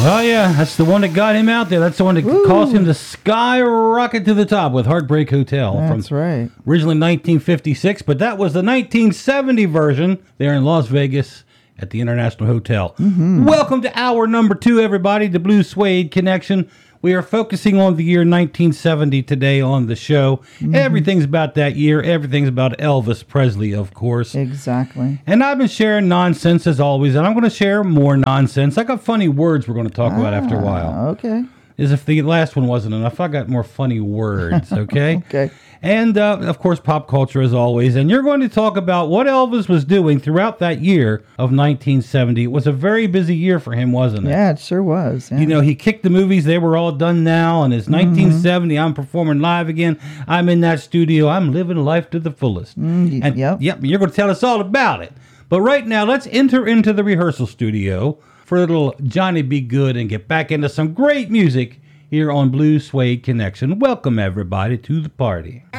Well, yeah, that's the one that got him out there. That's the one that caused him to skyrocket to the top with Heartbreak Hotel. That's right. Originally 1956, but that was the 1970 version there in Las Vegas at the International Hotel. Mm-hmm. Welcome to hour number 2, everybody, the Blue Suede Connection. We are focusing on the year 1970 today on the show. Mm-hmm. Everything's about that year. Everything's about Elvis Presley, of course. Exactly. And I've been sharing nonsense as always, and I'm going to share more nonsense. I got funny words we're going to talk about after a while. Okay. As if the last one wasn't enough, I got more funny words, okay? Okay. And, of course, pop culture as always. And you're going to talk about what Elvis was doing throughout that year of 1970. It was a very busy year for him, wasn't it? Yeah, it sure was. Yeah. You know, he kicked the movies. They were all done now. And it's 1970. I'm performing live again. I'm in that studio. I'm living life to the fullest. And, yep, you're going to tell us all about it. But right now, let's enter into the rehearsal studio for a little Johnny B. Good and get back into some great music here on Blue Suede Connection. Welcome, everybody, to the party.